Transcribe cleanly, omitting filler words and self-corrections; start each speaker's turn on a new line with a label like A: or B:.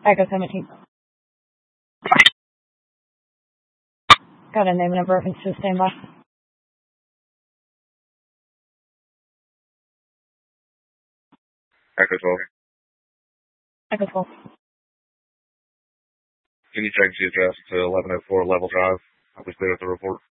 A: Echo 17. Got a name and number reference to standby.
B: Echo 12.
A: Echo 12.
B: Can you change the address to 1104 Level Drive? I'll be clear with the report.